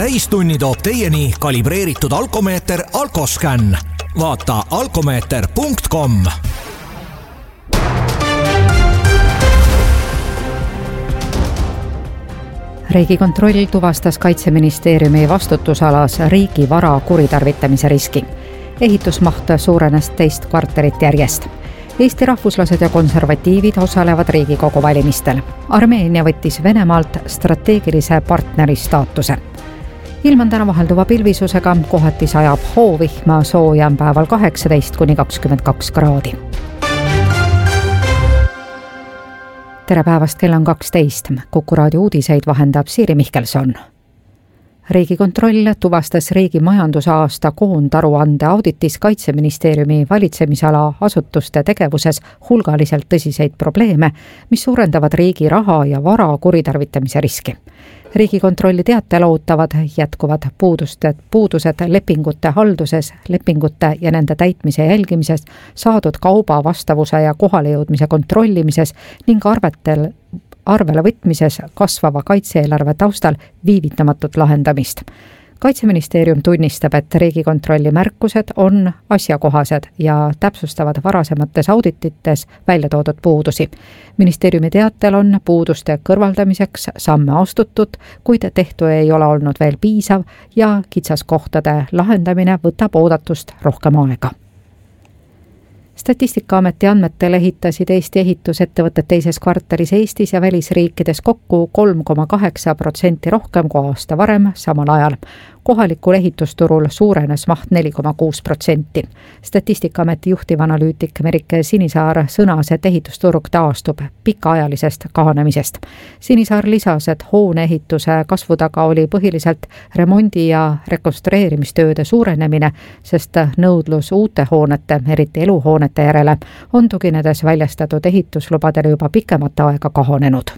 täistunni toob teieni kalibreeritud alkomeeter Alkoscan. Vaata alkomeeter.com. Riigikontroll tuvastas Kaitseministeeriumi vastutusalas riigi vara kuritarvitamise riski. Ehitusmaht suurenes teist kvartalit järjest. Eesti rahvuslased ja konservatiivid osalevad Riigikogu valimistel. Armeenia võttis Venemaalt strateegilise partneri staatuse. Ilm on täna vahelduva pilvisusega, kohati sajab hoovihma, sooja on päeval 18–22 kraadi. Tere päevast, kell on 12. Kuku raadio uudiseid vahendab Siiri Mihkelson. Riigikontroll tuvastas riigi majandusaasta koondaruande auditis Kaitseministeeriumi valitsemisala asutuste tegevuses hulgaliselt tõsiseid probleeme, mis suurendavad riigi raha ja vara kuritarvitamise riski. Riigikontrolli teatel ootavad jätkuvad puudused lepingute halduses, lepingute ja nende täitmise jälgimises, saadud kauba vastavuse ja kohalejõudmise kontrollimises ning arvele võtmises kasvava kaitse-eelarve taustal viivitamatut lahendamist. Kaitseministeerium tunnistab, et Riigikontrolli märkused on asjakohased ja täpsustavad varasemates auditites välja toodud puudusi. Ministeeriumi teatel on puuduste kõrvaldamiseks samme astutud, kuid tehtu ei ole olnud veel piisav ja kitsaskohtade lahendamine võtab oodatust rohkem aega. Statistikaameti andmetel ehitasid Eesti ehitusettevõtted teises kvartalis Eestis ja välisriikides kokku 3,8% rohkem kui aasta varem samal ajal. Kohalikul ehitusturul suurenes maht 4,6%. Statistikaameti juhtivanalüütik Merike Sinisaar sõnas, et ehitusturg taastub pikaajalisest kahanemisest. Sinisaar lisas, et hooneehituse kasvu taga oli põhiliselt remondi- ja rekonstrueerimistööde suurenemine, sest nõudlus uute hoonete, eriti eluhoonete järele, on tuginedes väljastatud ehituslubadele juba pikemat aega kahanenud.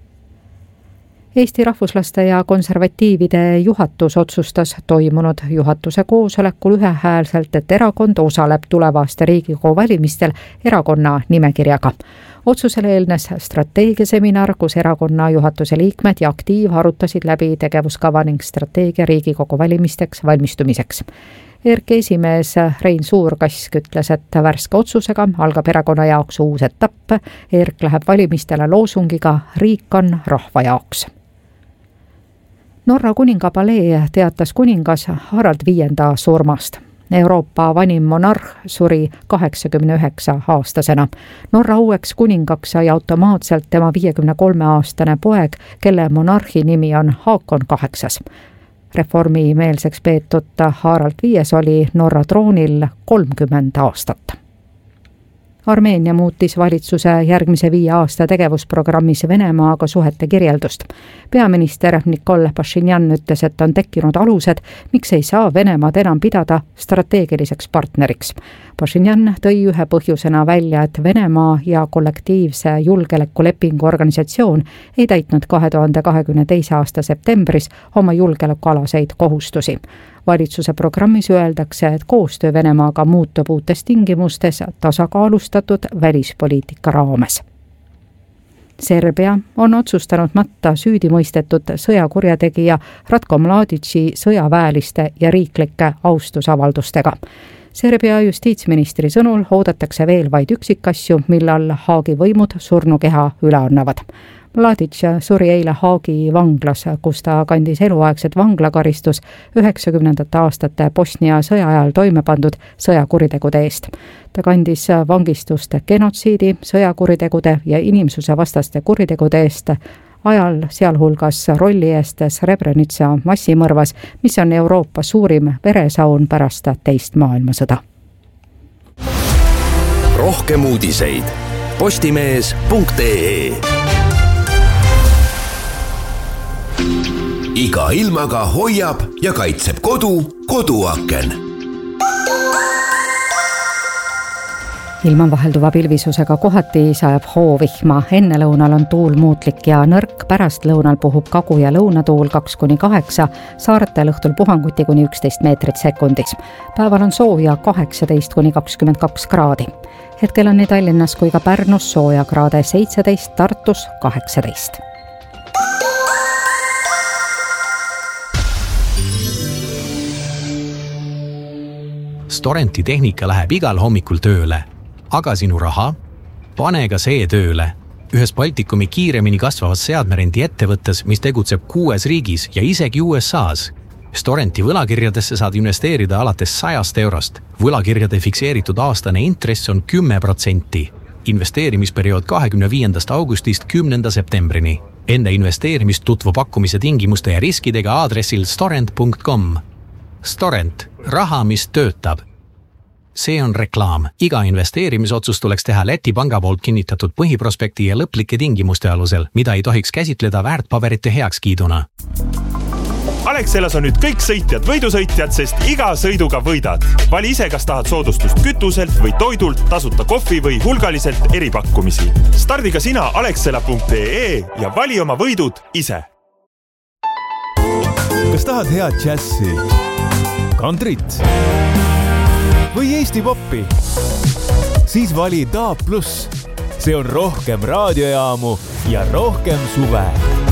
Eesti rahvuslaste ja konservatiivide juhatus otsustas toimunud juhatuse koosolekul ühehäälselt, et erakond osaleb tulevaste Riigikogu valimistel erakonna nimekirjaga. Otsusele eelnes strateegiaseminar, kus erakonna juhatuse liikmed ja aktiiv arutasid läbi tegevuskava ning strateegia Riigikogu valimisteks valmistumiseks. ERK esimees Rein Suurkask ütles, et värske otsusega algab erakonna jaoks uus etapp. ERK läheb valimistele loosungiga "Riik on rahva jaoks". Norra kuningapalee teatas kuningas Harald V surmast. Euroopa vanim monarh suri 89-aastasena. Norra uueks kuningaks sai automaatselt tema 53-aastane poeg, kelle monarhi nimi on Haakon VIII. Reformimeelseks peetud Harald V oli Norra troonil 30 aastat. Armeenia muutis valitsuse järgmise 5 aasta tegevusprogrammis Venemaaga suhete kirjeldust. Peaminister Nikol Pashinyan ütles, et on tekkinud alused, miks ei saa Venemaad enam pidada strateegiliseks partneriks. Pashinyan tõi ühe põhjusena välja, et Venemaa ja kollektiivse julgeolekulepingu organisatsioon ei täitnud 2022. aasta septembris oma julgeolekualaseid kohustusi. Valitsuse programmis öeldakse, et koostöö Venemaaga muutub uutes tingimustes tasakaalustatud välispoliitika raames. Serbia on otsustanud matta süüdi mõistetud sõjakurjategija Ratko Mladići sõjaväeliste ja riiklike austusavaldustega. Serbia justiitsministri sõnul oodatakse veel vaid üksikasju, millal Haagi võimud surnukeha üle annavad. Mladić suri eile Haagi vanglas, kus ta kandis eluaegset vanglakaristus 90. aastate Bosnia sõja ajal toime pandud sõjakuritegude eest. Ta kandis vangistust genotsiidi, sõjakuritegude ja inimsuse vastaste kuritegude eest ajal, sealhulgas rolli eest Srebrenica massimõrvas, mis on Euroopa suurim veresaun pärast teist maailmasõda. Rohkem uudiseid postimees.ee. Iga ilmaga hoiab ja kaitseb koduaken. Ilm on vahelduva pilvisusega, kohati sajab hoovihma. Ennelõunal on tuul muutlik ja nõrk, pärast lõunal puhub kagu- ja lõunatuul 2–8, saartel õhtul puhanguti kuni 11 meetrit sekundis. Päeval on sooja 18–22 kraadi. Hetkel on nii Tallinnas kui ka Pärnus sooja kraade 17, Tartus 18. Storenti tehnika läheb igal hommikul tööle. Aga sinu raha? Pane ka see tööle. Ühes Baltikumi kiiremini kasvavas seadmerendi ettevõttes, mis tegutseb 6 riigis ja isegi USA's. Storenti võlakirjadesse saad investeerida alates 100 eurost. Võlakirjade fikseeritud aastane intress on 10%. Investeerimisperiood 25. augustist 10. septembrini. Enne investeerimist tutvu pakkumise tingimuste ja riskidega aadressil storent.com. Storent. Raha, mis töötab. See on reklaam. Iga investeerimisotsus tuleks teha Läti panga poolt kinnitatud põhiprospekti ja lõplike tingimuste alusel, mida ei tohiks käsitleda väärtpaberite heakskiiduna. Alexelas on nüüd kõik sõitjad võidusõitjad, sest iga sõiduga võidad. Vali ise, kas tahad soodustust kütuselt või toidult, tasuta kohvi või hulgaliselt eripakkumisi. Stardiga sina alexela.ee ja vali oma võidud ise. Kas tahad head džässi, kantrit või Eesti poppi? Siis vali DAB+. See on rohkem raadiojaamu ja rohkem suve.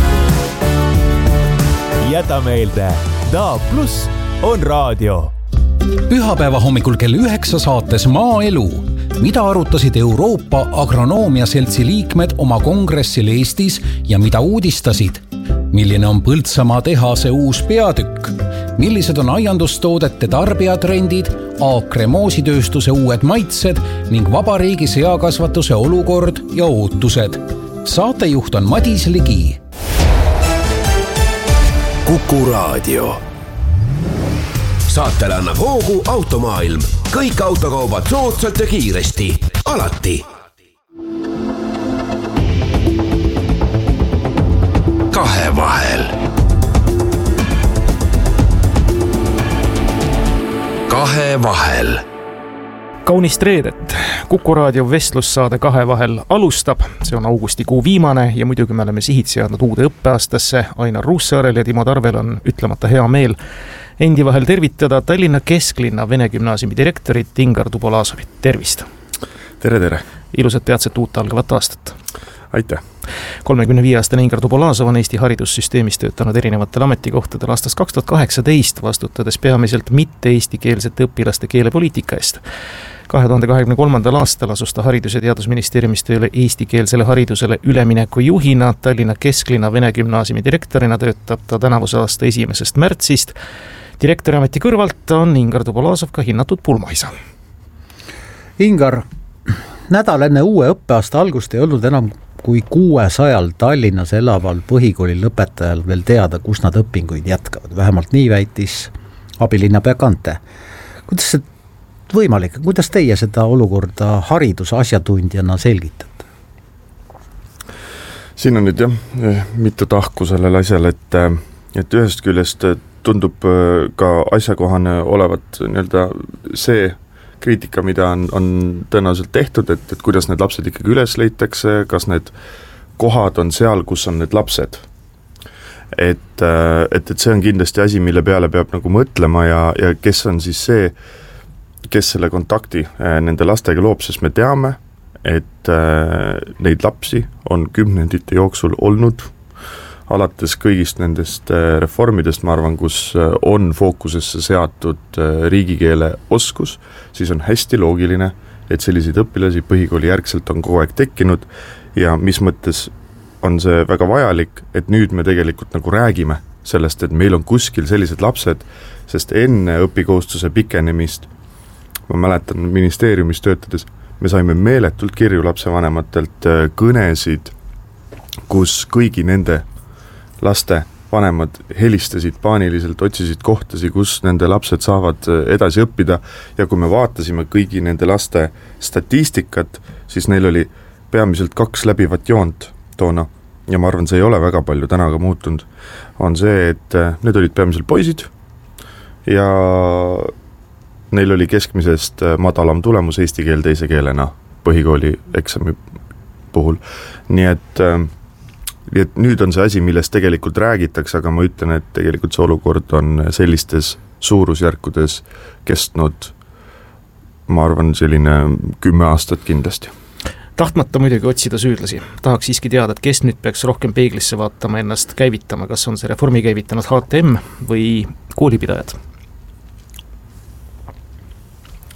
Jäta meelde, DAB+ on raadio. Pühapäeva hommikul kell 9 saates Maaelu. Mida arutasid Euroopa Agronoomia Seltsi liikmed oma kongressil Eestis ja mida uudistasid? Milline on Põltsamaa tehase uus peatükk? Millised on aiandustoodete tarbijatrendid, aakremoositööstuse uued maitsed ning vabariigi seakasvatuse olukord ja ootused? Saatejuht on Madis Ligi. Kuku Raadio. Saatele annab hoogu Automaailm. Kõik autokaubad soodsalt ja kiiresti. Alati. Kahevahel. Kahevahel. Kaunist reedet. Kuku Raadio vestlussaade Kahevahel alustab. See on augustikuu viimane ja muidugi me oleme sihid seadnud uude õppeaastasse. Ainar Ruussaarel ja Timo Tarvel on ütlemata hea meel endi vahel tervitada Tallinna Kesklinna Vene gümnaasiumi direktorit Ingar Tubolazovit. Tervist! Tere! Ilusat peatset uut algavat aastat! Aitäh! 35-aastane Ingar Tubolazov on Eesti haridussüsteemis töötanud erinevatel ametikohtadel aastast 2018, vastutades peamiselt mitte-eestikeelsete õpilaste keelepoliitika eest. 2023. aastal asus ta Haridus- ja Teadusministeeriumis tööle eestikeelsele haridusele ülemineku juhina. Tallinna Kesklinna Vene gümnaasiumi direktorina töötab ta tänavuse aasta 1. märtsist. Direktori ameti kõrvalt on Ingar Tubolazov ka hinnatud pulmaisa. Ingar, nädal enne uue õppeaasta algust ei olnud enam kui 600 Tallinnas elaval põhikooli lõpetajal veel teada, kus nad õpinguid jätkavad. Vähemalt nii väitis abilinnapea Kante. Kuidas see võimalik? Kuidas teie seda olukorda hariduse asjatundjana selgitate? Siin on nüüd mitu tahku sellel asjal, et ühest küljest tundub ka asjakohane olevat see kriitika, mida on tõenäoliselt tehtud, et kuidas need lapsed ikkagi üles leitakse, kas need kohad on seal, kus on need lapsed. Et see on kindlasti asi, mille peale peab nagu mõtlema ja kes on siis see, kes selle kontakti nende lastega loob, sest me teame, et neid lapsi on kümnendite jooksul olnud, alates kõigist nendest reformidest, ma arvan, kus on fookusesse seatud riigikeele oskus, siis on hästi loogiline, et selliseid õpilasi põhikooli järgselt on kogu aeg tekkinud ja mis mõttes on see väga vajalik, et nüüd me tegelikult nagu räägime sellest, et meil on kuskil sellised lapsed, sest enne õpikohustuse pikenemist, ma mäletan ministeeriumis töötades, me saime meeletult kirju lapsevanematelt kõnesid, kus kõigi nende laste vanemad helistasid paaniliselt, otsisid kohtasi, kus nende lapsed saavad edasi õppida ja kui me vaatasime kõigi nende laste statistikat, siis neil oli peamiselt 2 läbivat joont toona ja ma arvan, see ei ole väga palju täna ka muutunud, on see, et need olid peamiselt poisid ja neil oli keskmisest madalam tulemus eesti keel teise keelena põhikooli eksami puhul. Nii et nüüd on see asi, millest tegelikult räägitakse, aga ma ütlen, et tegelikult see olukord on sellistes suurusjärkudes kestnud, ma arvan, selline 10 aastat kindlasti. Tahtmata muidugi otsida süüdlasi. Tahaks siiski teada, et kes nüüd peaks rohkem peeglisse vaatama, ennast käivitama, kas on see reformi käivitanud HTM või koolipidajad?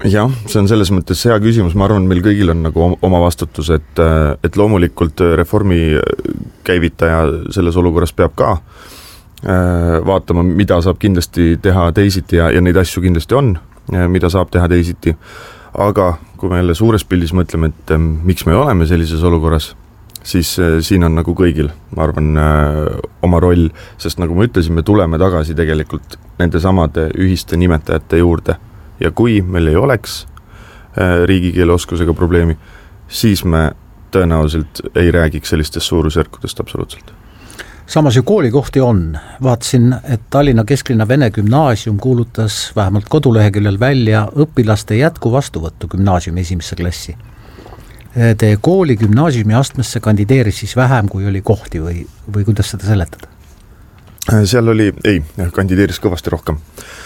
Jah, see on selles mõttes hea küsimus, ma arvan, meil kõigil on nagu oma vastutus, et loomulikult reformi käivitaja selles olukorras peab ka vaatama, mida saab kindlasti teha teisiti ja neid asju kindlasti on, mida saab teha teisiti, aga kui me jälle suures pildis mõtleme, et miks me oleme sellises olukorras, siis siin on nagu kõigil, ma arvan, oma roll, sest nagu ma ütlesin, me tuleme tagasi tegelikult nende samade ühiste nimetajate juurde. Ja kui meil ei oleks riigikeele oskusega probleemi, siis me tõenäoliselt ei räägiks sellistest suurusjärkudest absoluutselt. Samas ju koolikohti on. Vaatasin, et Tallinna Kesklinna Vene Gümnaasium kuulutas vähemalt koduleheküljel välja õpilaste jätku vastuvõttu gümnaasiumi esimesse klassi. Teie kooli gümnaasiumi astmesse kandideeris siis vähem, kui oli kohti või kuidas seda seletada? Seal oli, kandideeris kõvasti rohkem.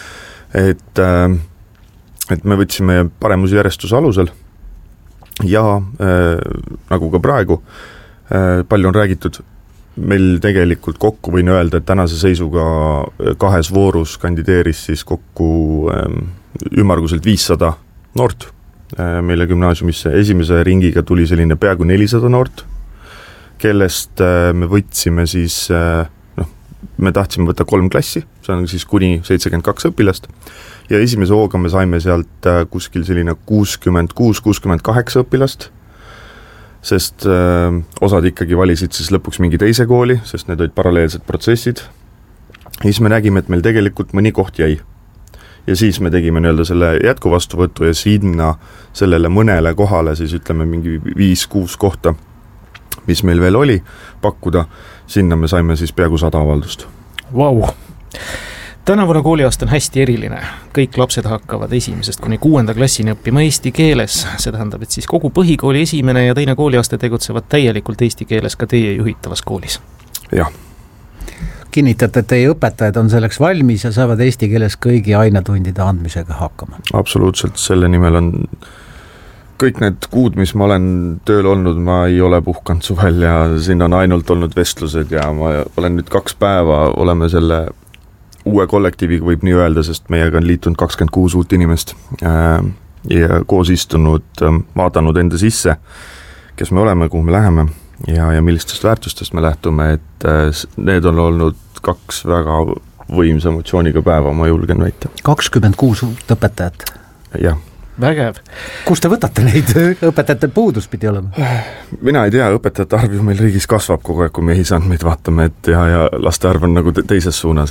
Et me võtsime paremusjärjestuse alusel ja nagu ka praegu palju on räägitud, meil tegelikult kokku võin öelda, et tänase seisuga 2 voorus kandideeris siis kokku ümmarguselt 500 noort meile gümnaasiumisse. Esimese ringiga tuli selline peaaegu 400 noort, kellest me võtsime siis, me tahtsime võtta 3 klassi, see on siis kuni 72 õpilast, ja esimese hooga me saime sealt kuskil selline 66-68 õpilast, sest osad ikkagi valisid siis lõpuks mingi teise kooli, sest need olid paralleelsed protsessid. Ja siis me nägime, et meil tegelikult mõni koht jäi. Ja siis me tegime nii-öelda selle jätkuvastuvõttu ja sinna sellele mõnele kohale siis ütleme mingi 5-6 kohta, mis meil veel oli pakkuda, sinna me saime siis peaaegu 100 avaldust. Vau! Tänavune kooliaasta on hästi eriline. Kõik lapsed hakkavad 1. kuni 6. klassini õppima eesti keeles. See tähendab, et siis kogu põhikooli esimene ja teine kooliaasta tegutsevad täielikult eesti keeles ka teie juhitavas koolis. Jah. Kinnitate, et teie õpetajad on selleks valmis ja saavad eesti keeles kõigi ainetundide andmisega hakkama? Absoluutselt, selle nimel on kõik need kuud, mis ma olen tööl olnud, ma ei ole puhkanud suvel ja siin on ainult olnud vestlused ja ma olen nüüd 2 päeva, oleme selle uue kollektiiviga võib nii öelda, sest meiega on liitunud 26 uut inimest ja koos istunud, vaadanud enda sisse, kes me oleme, kuhu me läheme ja millistest väärtustest me lähtume, et need on olnud 2 väga võimsa emotsiooniga päeva, ma julgen väita. 26 uut õpetajat? Jah. Vägev. Kus te võtate neid? Õpetajate puudus pidi olema? Mina ei tea, õpetajate arv ju meil riigis kasvab kogu aeg, kui me ühisandmeid vaatame, et ja laste arv on nagu teises suunas,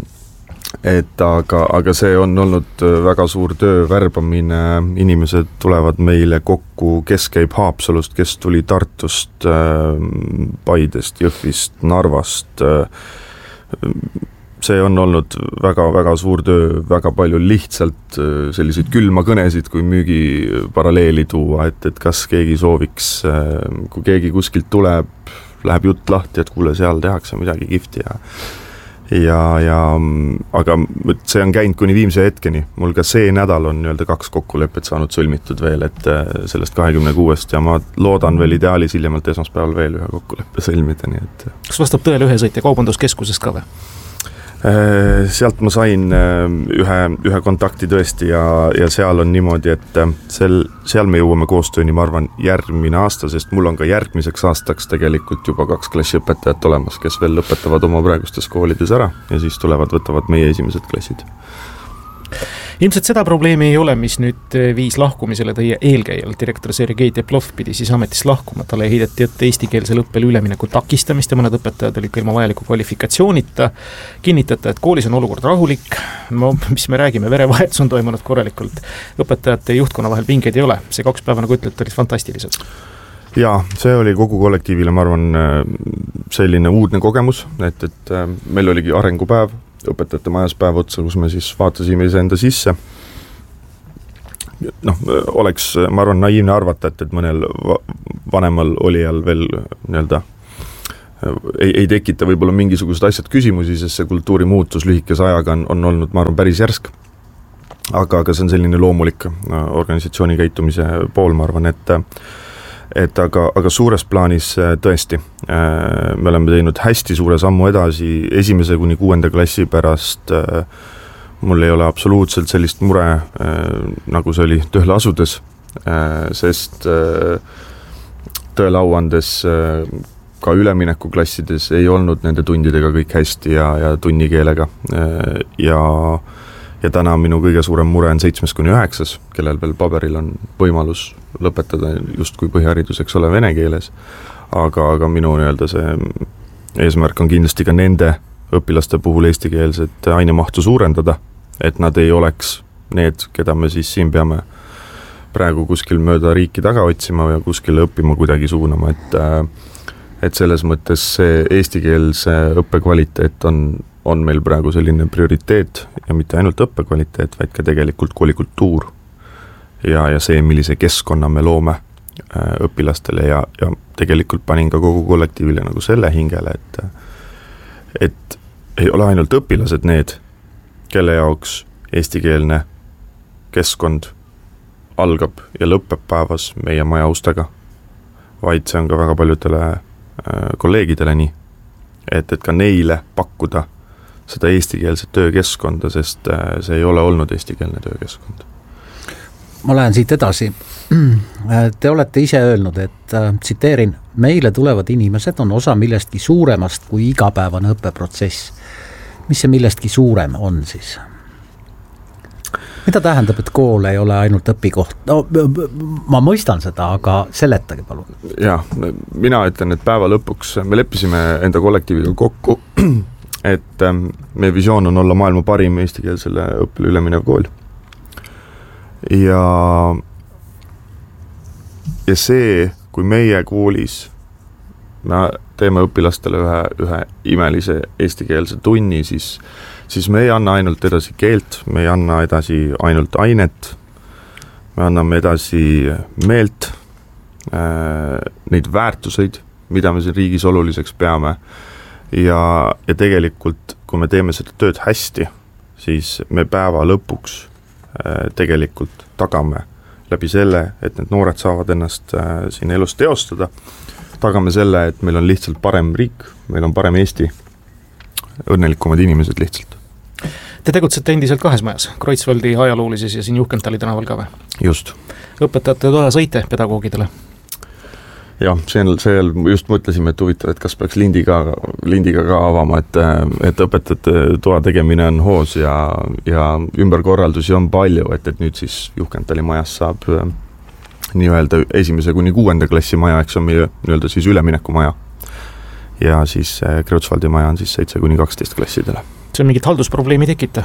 aga see on olnud väga suur töö, värbamine, inimesed tulevad meile kokku, kes käib Haapsalust, kes tuli Tartust, Paidest, Jõhvist, Narvast, see on olnud väga suur töö, väga palju lihtsalt selliseid külma kõnesid, kui müügi paralleeli tuua, et kas keegi sooviks, kui keegi kuskilt tuleb, läheb jutt lahti, et kuule, seal tehakse midagi kihvti aga see on käinud kuni viimse hetkeni. Mul ka see nädal on nii-öelda 2 kokkulepet saanud sõlmitud veel, et sellest 26 ja ma loodan veel ideaalis hiljemalt esmaspäeval veel ühe kokkuleppe sõlmida, nii et. Kas vastab tõele ühesõitja kaubanduskeskuses ka või? Sealt ma sain ühe kontakti tõesti ja seal on niimoodi, et seal me jõuame koostööni, ma arvan, järgmine aasta, sest mul on ka järgmiseks aastaks tegelikult juba 2 klassiõpetajat olemas, kes veel lõpetavad oma praegustes koolides ära ja siis võtavad meie esimesed klassid. Ilmselt seda probleemi ei ole, mis nüüd viis lahkumisele teie eelkäijal. Direktor Sergei Teplov pidi siis ametist lahkuma. Talle heideti ette eestikeelsele õppele ülemineku takistamist ja mõned õpetajad olid ka ilma vajaliku kvalifikatsioonita. Kinnitate, et koolis on olukord rahulik. Mis me räägime, verevahetus on toimunud korralikult. Õpetajate juhtkonna vahel pingeid ei ole. See 2 päeva, nagu ütlete, olid fantastilised. Jaa, see oli kogu kollektiivile, ma arvan, selline uudne kogemus, et meil oligi arengupäev, õpetajate majas päev otsa, kus me siis vaatasime iseenda sisse. Oleks, ma arvan, naiivne arvata, et mõnel vanemal olijal veel nii-öelda ei tekita võib-olla mingisugused asjad küsimusi, sest see kultuuri muutus lühikese ajaga on olnud, ma arvan, päris järsk. Aga see on selline loomulik organisatsiooni käitumise pool, ma arvan, aga suures plaanis tõesti, me oleme teinud hästi suure sammu edasi 1. kuni 6. klassi pärast mul ei ole absoluutselt sellist mure, nagu see oli tööle asudes, sest tõele au andes ka üleminekuklassides ei olnud nende tundidega kõik hästi ja tunnikeelega. Ja täna minu kõige suurem mure on 7-9, kellel veel paberil on võimalus lõpetada justkui põhiharidus, eks ole, vene keeles. Aga minu see eesmärk on kindlasti ka nende õpilaste puhul eestikeelset ainemahtu suurendada, et nad ei oleks need, keda me siis siin peame praegu kuskil mööda riiki taga otsima ja kuskile õppima kuidagi suunama, et selles mõttes see eestikeelse õppekvaliteet on meil praegu selline prioriteet ja mitte ainult õppekvaliteet, vaid ka tegelikult koolikultuur ja see, millise keskkonna me loome õpilastele ja tegelikult panin ka kogu kollektiivile nagu selle hingele, et ei ole ainult õpilased need, kelle jaoks eestikeelne keskkond algab ja lõpeb päevas meie maja ustega, vaid see on ka väga paljudele kolleegidele nii, et ka neile pakkuda seda eestikeelset töökeskkonda, sest see ei ole olnud eestikeelne töökeskkond. Ma lähen siit edasi. Te olete ise öelnud, et tsiteerin, meile tulevad inimesed on osa millestki suuremast kui igapäevane õppeprotsess. Mis see millestki suurem on siis? Mida tähendab, et kool ei ole ainult õpikoht? No, ma mõistan seda, aga seletage palun. Jah, mina ütlen, et päeva lõpuks me leppisime enda kollektiiviga kokku, et meie visioon on olla maailma parim eestikeelsele õppele üleminev kool. Ja see, kui meie koolis me teeme õpilastele ühe imelise eestikeelse tunni, siis me ei anna ainult edasi keelt, me ei anna edasi ainult ainet, me anname edasi meelt, neid väärtuseid, mida me siin riigis oluliseks peame ja tegelikult, kui me teeme seda tööd hästi, siis me päeva lõpuks tegelikult tagame läbi selle, et need noored saavad ennast siin elus teostada, tagame selle, et meil on lihtsalt parem riik, meil on parem Eesti, õnnelikumad inimesed lihtsalt. Te tegutsete endiselt 2 majas, Kreutzwaldi ajaloolises ja siin Juhkentali tänaval ka või? Just. Õpetajate toa sõite pedagoogidele? Jah, seal just mõtlesime, et huvitav, et kas peaks lindiga ka avama, et õpetajate toa tegemine on hoos ja ümberkorraldusi on palju, et nüüd siis Juhkentali majas saab nii-öelda 1-6 klassi maja, eks on meie nii-öelda siis ülemineku maja. Ja siis Kreutzwaldi maja on siis 7-12 klassidele. See on mingit haldusprobleemi tekita?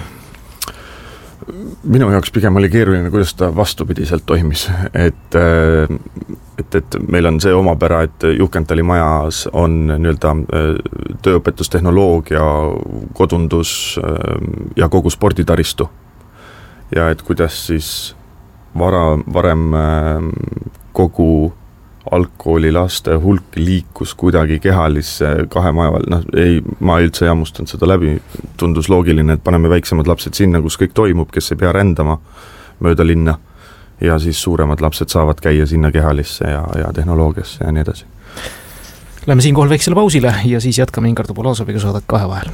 Minu jaoks pigem oli keeruline, kuidas ta vastupidiselt toimis, et meil on see omapära, et Juhkentali majas on nii-öelda tööõpetustehnoloogia, kodundus ja kogu sporditaristu. Ja et kuidas siis varem kogu algkooli laste hulk liikus kuidagi kehalisse 2 maja vahel, ma üldse jammustanud seda läbi, tundus loogiline, et paneme väiksemad lapsed sinna, kus kõik toimub, kes ei pea rändama mööda linna ja siis suuremad lapsed saavad käia sinna kehalisse ja tehnoloogiasse ja nii edasi. Lähme siinkohal väiksele pausile ja siis jätkame Ingar Topolasoviga saadet 2 vahel.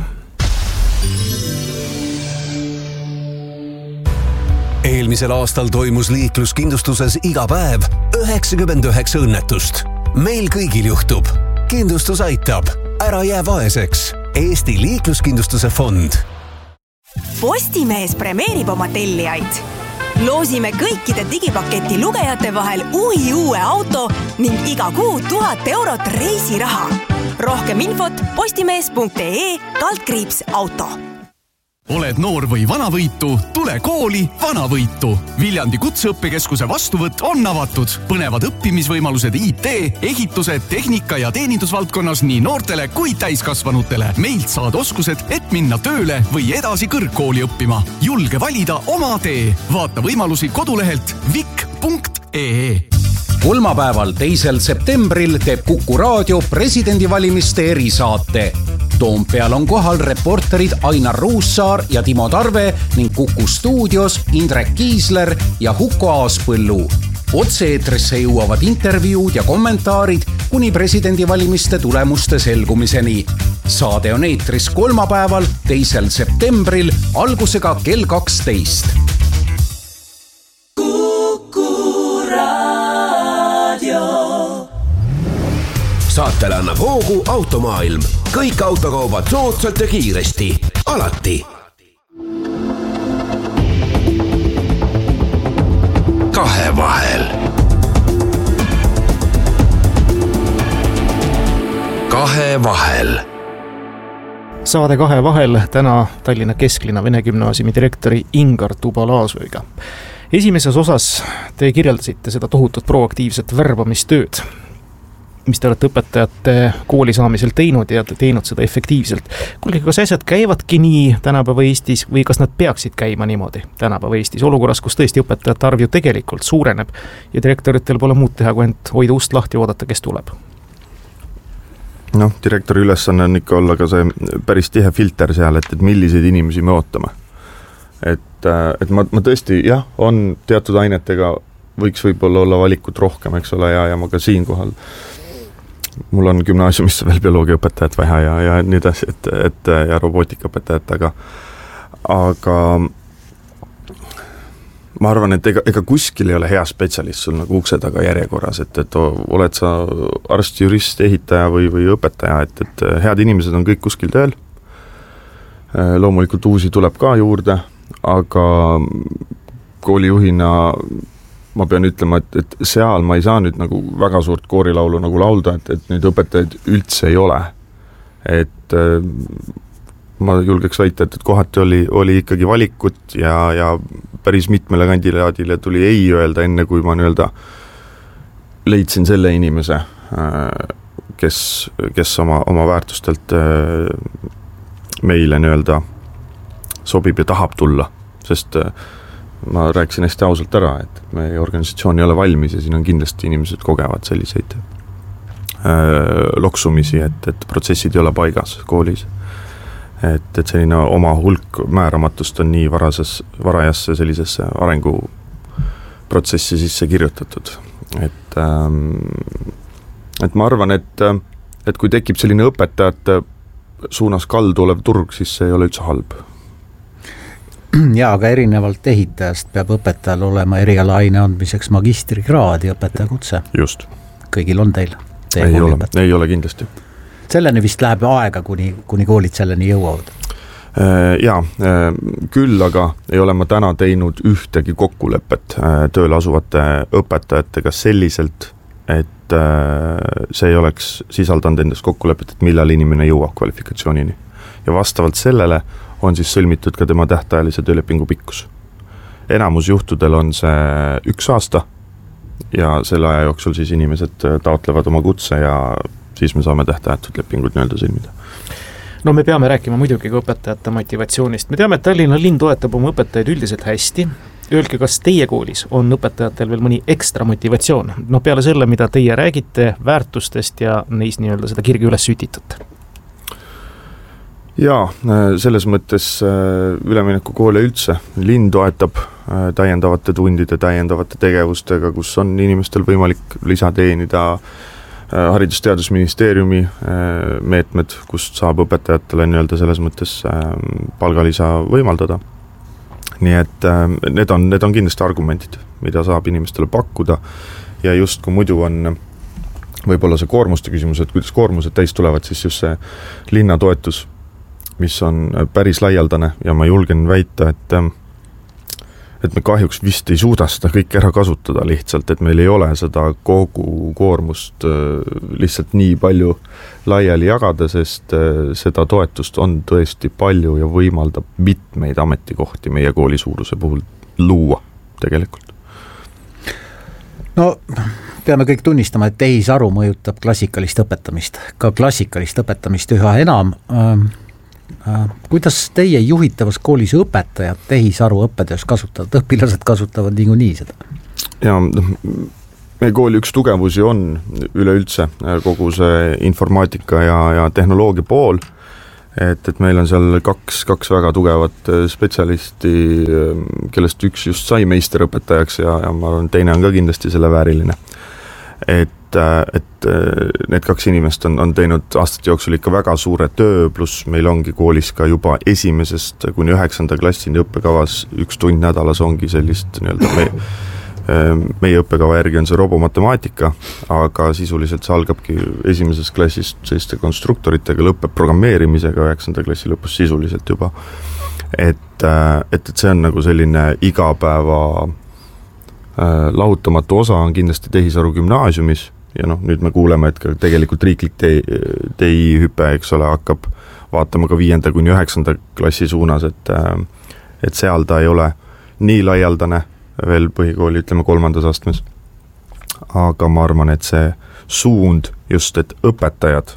Eelmisel aastal toimus liikluskindlustuses iga päev 99 õnnetust. Meil kõigil juhtub. Kindlustus aitab. Ära jää vaeseks. Eesti liikluskindlustuse fond. Postimees premeerib oma tellijaid. Loosime kõikide digipaketi lugejate vahel uue auto ning iga kuu 1000 eurot reisiraha. Rohkem infot postimees.ee/auto. Oled noor või vanavõitu, tule kooli Vanavõitu. Viljandi kutseõppekeskuse vastuvõtt on avatud. Põnevad õppimisvõimalused IT, ehituse, tehnika ja teenindusvaldkonnas nii noortele kui täiskasvanutele. Meilt saad oskused, et minna tööle või edasi kõrgkooli õppima. Julge valida oma tee. Vaata võimalusi kodulehelt vik.ee. Kolmapäeval 2. septembril teeb Kuku Raadio presidendivalimiste erisaate. Toompeal on kohal reporterid Ainar Ruussaar ja Timo Tarve ning Kuku stuudios Indrek Kiisler ja Huko Aaspõllu. Otse-eetrisse jõuavad intervjuud ja kommentaarid kuni presidendivalimiste tulemuste selgumiseni. saade on eetris kolmapäeval, 2. septembril algusega kell 12. Saatele annab hoogu Automaailm. Kõik autokaubad soodsalt ja kiiresti. Alati. Kahevahel. Kahevahel. Saade Kahevahel täna Tallinna Kesklinna Vene Gümnaasiumi direktori Ingar Tubalazõiga. Esimeses osas te kirjeldasite seda tohutut proaktiivset värbamistööd, mis te olete õpetajate kooli saamisel teinud ja teinud seda efektiivselt. Kuulge, kas asjad käivadki nii tänapäeva Eestis või kas nad peaksid käima niimoodi tänapäeva Eestis olukorras, kus tõesti õpetajate arv ju tegelikult suureneb ja direktoritel pole muud teha, kui ent hoida ust lahti ja oodata, kes tuleb? Direktori ülesanne on ikka olla ka see päris tihe filter seal, et milliseid inimesi me ootame. Et ma tõesti, jah, on teatud ainetega võiks võib-olla olla valikut rohkem, eks ole, ja ma ka siinkohal mul on gümnaasiumisse veel bioloogiaõpetajat vaja ja nii edasi, ja robootikaõpetajat, aga ma arvan, et ega kuskil ei ole hea spetsialist sul nagu ukse taga järjekorras, et oled sa arst, jurist, ehitaja või õpetaja, et head inimesed on kõik kuskil tööl. Loomulikult uusi tuleb ka juurde, aga koolijuhina ma pean ütlema, et seal ma ei saa nüüd nagu väga suurt koorilaulu nagu laulda, et nüüd õpetajaid üldse ei ole. Et ma julgeks väita, et kohati oli ikkagi valikut ja päris mitmele kandidaadile tuli ei öelda enne, kui ma leidsin selle inimese, kes oma väärtustelt meile sobib ja tahab tulla, sest ma rääkisin hästi ausalt ära, et meie organisatsioon ei ole valmis ja siin on kindlasti inimesed kogevad selliseid loksumisi, et protsessid ei ole paigas koolis. Et selline oma hulk määramatust on nii varajasse sellisesse arenguprotsessi sisse kirjutatud. Et ma arvan, et kui tekib selline õpetajate suunas kaldu olev turg, siis see ei ole üldse halb. Ja, aga erinevalt ehitajast peab õpetajal olema erialaine andmiseks magistrikraad ja õpetajakutse. Just. Kõigil on teil? Ei ole kindlasti. Selleni vist läheb aega, kuni koolid selleni jõuavad? Küll aga ei ole ma täna teinud ühtegi kokkulepet tööle asuvate õpetajatega selliselt, et see ei oleks sisaldanud endast kokkulepet, et millal inimene jõuab kvalifikatsioonini. Ja vastavalt sellele on siis sõlmitud ka tema tähtajalise töölepingu pikkus. Enamus juhtudel on see 1 aasta ja selle aja jooksul siis inimesed taotlevad oma kutse ja siis me saame tähtajatut lepingut sõlmida. No me peame rääkima muidugi ka õpetajate motivatsioonist. Me teame, et Tallinna linn toetab oma õpetajaid üldiselt hästi. Öelge, kas teie koolis on õpetajatel veel mõni ekstra motivatsioon? Peale selle, mida teie räägite väärtustest ja neis seda kirgi üles sütitate. Jaa, selles mõttes ülemineku koole üldse. Linn toetab täiendavate tundide, täiendavate tegevustega, kus on inimestel võimalik lisateenida Haridus-Teadusministeeriumi meetmed, kust saab õpetajatele selles mõttes palgalisa võimaldada. Nii et need on kindlasti argumentid, mida saab inimestele pakkuda ja just kui muidu on võib-olla see koormuste küsimus, et kuidas koormused täis tulevad, siis just see linna toetus, mis on päris laialdane ja ma julgen väita, et me kahjuks vist ei suuda seda kõik ära kasutada lihtsalt, et meil ei ole seda kogu koormust lihtsalt nii palju laiali jagada, sest seda toetust on tõesti palju ja võimaldab mitmeid ametikohti meie kooli suuruse puhul luua tegelikult. No peame kõik tunnistama, et tehisaru mõjutab klassikalist õpetamist, ka klassikalist õpetamist üha enam. Kuidas teie juhitavas koolis õpetajad tehisaru õppetöös kasutavad? Õpilased kasutavad niikuinii seda? Ja meie kooli üks tugevusi on üleüldse kogu see informaatika ja tehnoloogia pool, et meil on seal kaks väga tugevat spetsialisti, kellest üks just sai meisterõpetajaks ja ma arvan, teine on ka kindlasti selle vääriline. Et et need 2 inimest on teinud aastate jooksul ikka väga suure töö, pluss meil ongi koolis ka juba 1. kuni 9. klassini õppekavas 1 tund nädalas ongi sellist meie õppekava järgi on see robomatemaatika, aga sisuliselt see algabki 1. klassist selliste konstruktoritega, lõpeb programmeerimisega 9. klassi lõpus sisuliselt juba. Et see on nagu selline igapäeva lahutamatu osa on kindlasti Tehisaru gümnaasiumis ja nüüd me kuuleme, et ka tegelikult riiklik TI-hüpe, eks ole, hakkab vaatama ka 5. kuni 9. klassi suunas, et seal ta ei ole nii laialdane veel põhikooli, ütleme 3. astmes. Aga ma arvan, et see suund just, et õpetajad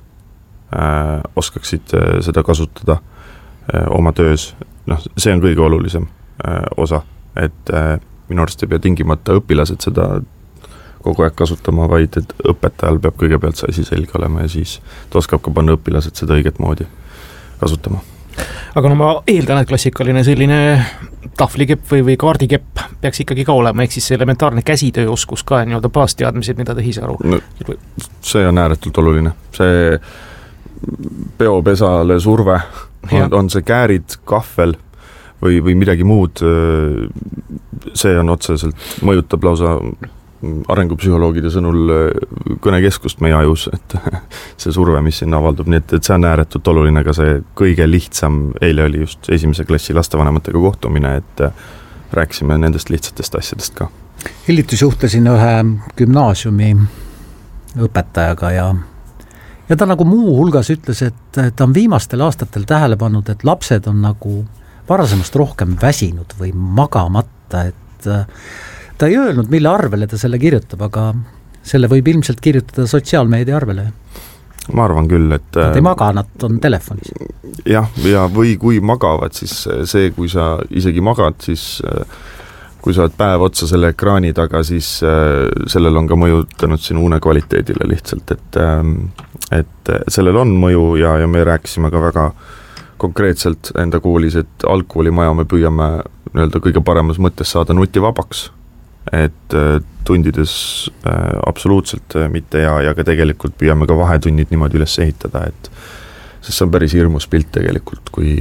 oskaksid seda kasutada oma töös, see on kõige olulisem osa, et minu arust ei pea tingimata õpilased seda kogu aeg kasutama, vaid et õpetajal peab kõigepealt see asi selge olema ja siis ta oskab ka panna õpilased seda õiget moodi kasutama. Aga ma eeldan, et klassikaline selline tahvlikepp või kaardikepp peaks ikkagi ka olema, ehk siis elementaarne käsitööoskus ka nii-öelda baasteadmised, mida Tehisaru. See on ääretult oluline. See peopesale surve on see käärid, kahvel või midagi muud, see on otseselt, mõjutab lausa arengupsühholoogide sõnul kõnekeskust meie ajus, et see surve, mis sinna avaldub, nii et see on ääretult oluline, ka see kõige lihtsam, eile oli just 1. klassi lastevanematega kohtumine, et rääkisime nendest lihtsatest asjadest ka. Hiljuti suhtlesin ühe gümnaasiumi õpetajaga ja ta nagu muu hulgas ütles, et ta on viimastel aastatel tähele pannud, et lapsed on nagu varasemast rohkem väsinud või magamata, et ta ei öelnud, mille arvele ta selle kirjutab, aga selle võib ilmselt kirjutada sotsiaalmeedia arvele. Ma arvan küll, et nad ei maga, nad on telefonis. Ja või kui magavad, siis see, kui sa isegi magad, siis kui sa oled päev otsa selle ekraani taga, siis sellel on ka mõjutanud sinu une kvaliteedile lihtsalt, et sellel on mõju ja me rääkisime ka väga konkreetselt enda koolis, et algkoolimaja me püüame kõige paremas mõttes saada nutivabaks, et tundides absoluutselt mitte ja ka tegelikult püüame ka vahetunnid niimoodi üles ehitada, et sest see on päris hirmus pilt tegelikult, kui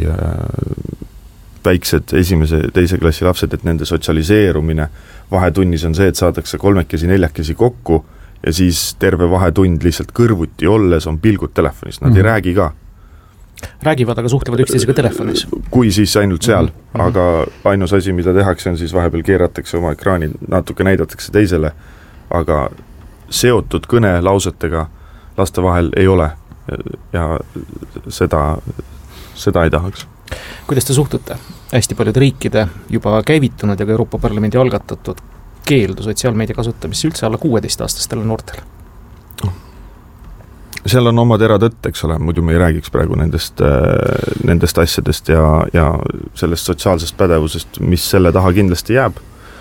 väiksed 1.-2. klassi lapsed, et nende sotsialiseerumine vahetunnis on see, et saadakse 3-4 kokku ja siis terve vahetund lihtsalt kõrvuti olles on pilgud telefonis, nad ei räägi ka. Räägivad, aga suhtlevad üksteisega telefonis. Kui siis ainult seal, aga ainus asi, mida tehakse, on siis vahepeal keeratakse oma ekraani, natuke näidatakse teisele, aga seotud kõne lausetega laste vahel ei ole ja seda ei tahaks. Kuidas te suhtute hästi paljude riikide juba käivitunud ja ka Euroopa Parlamendi algatatud keeldu sotsiaalmeedia kasutamisse üldse alla 16-aastastele noortele? Seal on oma teratõtt, eks ole, muidu me ei räägiks praegu nendest asjadest ja sellest sotsiaalsest pädevusest, mis selle taha kindlasti jääb.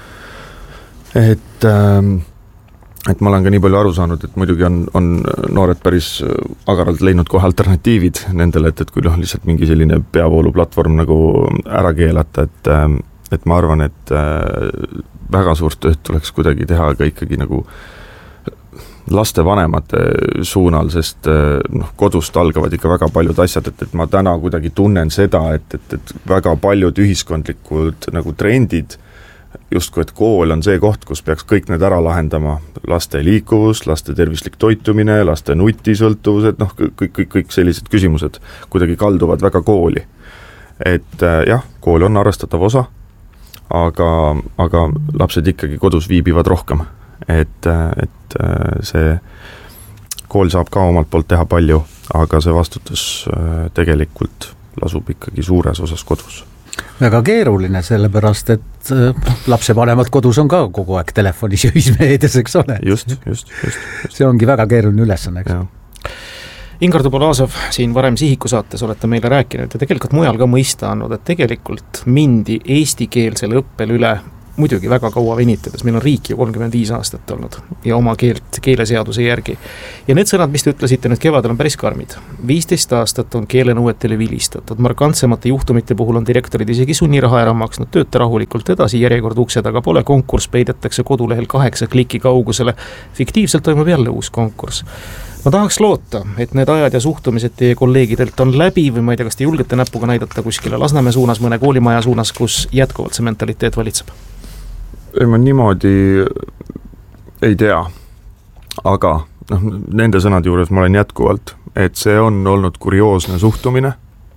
Et ma olen ka nii palju aru saanud, et muidugi on noored päris agaralt leidnud kohe alternatiivid nendele, et kui lihtsalt mingi selline peavooluplatvorm nagu ära keelata, et ma arvan, et väga suurt tööd tuleks kuidagi teha ka ikkagi nagu laste vanemate suunal, sest kodust algavad ikka väga paljud asjad, et ma täna kuidagi tunnen seda, et väga paljud ühiskondlikud nagu trendid, justkui et kool on see koht, kus peaks kõik need ära lahendama, laste liikuvus, laste tervislik toitumine, laste nutisõltuvused, kõik sellised küsimused kuidagi kalduvad väga kooli. Et jah, kool on arvestatav osa, aga lapsed ikkagi kodus viibivad rohkem. Et see kool saab ka omalt poolt teha palju, aga see vastutus tegelikult lasub ikkagi suures osas kodus. Väga keeruline, sellepärast, et lapsevanemad kodus on ka kogu aeg telefonis ja ühismeedias, eks ole. Just. See ongi väga keeruline ülesanne, eks. Ingar Tupolasov, siin varem Sihiku saates olete meile rääkinud ja tegelikult mujal ka mõista andnud, et tegelikult mindi eestikeelsele õppele üle muidugi väga kaua venitades, meil on riik ju 35 aastat olnud ja oma keeleseaduse järgi. Ja need sõnad, mis te ütlesite nüüd kevadel, on päris karmid. 15 aastat on keelenõuetele vilistatud, markantsemate juhtumite puhul on direktorid isegi sunniraha ära maksnud, tööta rahulikult edasi, järjekord ukse taga pole, konkurss peidetakse kodulehel 8 kliki kaugusele, fiktiivselt toimub jälle uus konkurss. Ma tahaks loota, et need ajad ja suhtumised teie kolleegidelt on läbi või ma ei tea, kas te julgete näpuga näidata kuskile Lasnamäe suunas, mõne koolimaja suunas, kus jätkuvalt see mentaliteet valitseb? Ei, ma niimoodi ei tea, aga nende sõnade juures ma olen jätkuvalt, et see on olnud kurioosne suhtumine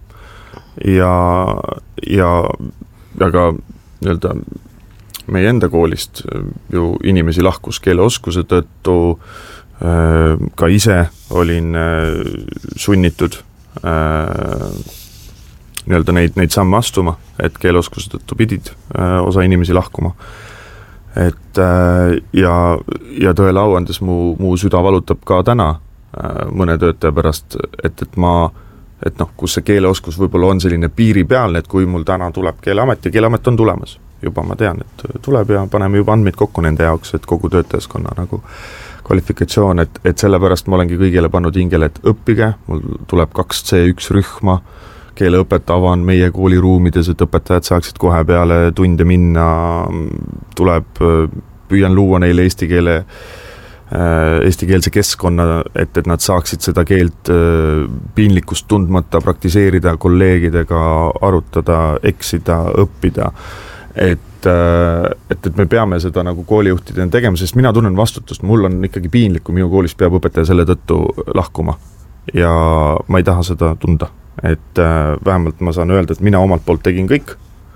ja ka nii-öelda meie enda koolist ju inimesi lahkus keeleoskuse tõttu, ka ise olin sunnitud nii-öelda neid samme astuma, et keeleoskuse tõttu pidid osa inimesi lahkuma. Et ja tõele auandes mu süda valutab ka täna mõne töötaja pärast, et kus see keeleoskus võib-olla on selline piiripealne, et kui mul täna tuleb Keeleamet ja Keeleamet on tulemas, juba ma tean, et tuleb ja paneme juba andmeid kokku nende jaoks, et kogu töötajaskonna nagu kvalifikatsioon, et sellepärast ma olengi kõigile pannud hingele, et õppige, mul tuleb 2 C1 rühma, keeleõpet avan meie kooliruumides, et õpetajad saaksid kohe peale tunde minna, püüan luua neile eestikeelse keskkonna, et nad saaksid seda keelt piinlikkust tundmata praktiseerida, kolleegidega arutada, eksida, õppida, et me peame seda nagu koolijuhtidena tegema, sest mina tunnen vastutust, mul on ikkagi piinlik, kui minu koolis peab õpetaja selle tõttu lahkuma ja ma ei taha seda tunda, et vähemalt ma saan öelda, et mina omalt poolt tegin kõik,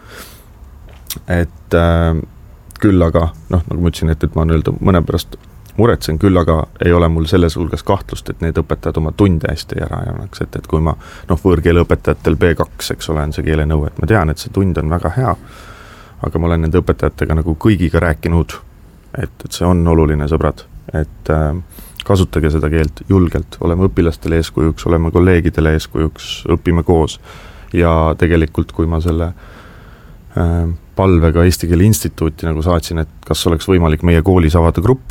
et küll aga, nagu ma ütlesin, et ma mõne pärast muretsen, küll aga ei ole mul selles hulgas kahtlust, et need õpetajad oma tunde hästi ära ei annaks, et kui ma võõrkeele õpetajatel B2, eks ole, on see keelenõue, et ma tean, et see tund on väga hea, aga ma olen nende õpetajatega nagu kõigiga rääkinud, et see on oluline, sõbrad, et kasutage seda keelt julgelt, oleme õpilastele eeskujuks, oleme kolleegidele eeskujuks, õpime koos ja tegelikult, kui ma selle palvega Eesti Keele Instituuti nagu saatsin, et kas oleks võimalik meie koolis avada grupp,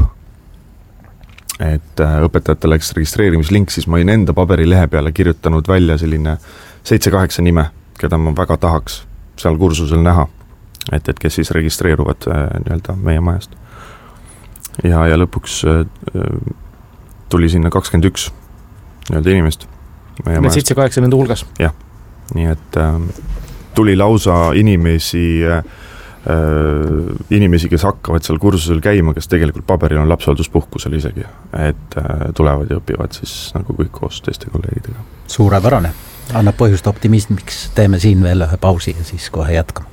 et õpetajatel läks registreerimislink, siis ma olin enda paberilehe peale kirjutanud välja selline 7-8 nime, keda ma väga tahaks seal kursusel näha. Et kes siis registreeruvad nii-öelda meie majast. Ja lõpuks tuli sinna 21 nii-öelda inimest. Need 7-8 nende hulgas? Jah, nii et tuli lausa inimesi, kes hakkavad seal kursusel käima, kes tegelikult paberil on lapsehoolduspuhkusel isegi, et tulevad ja õpivad siis nagu kõik koos teiste kolleegidega. Suurepärane, annab põhjust optimismiks, teeme siin veel ühe pausi ja siis kohe jätkame.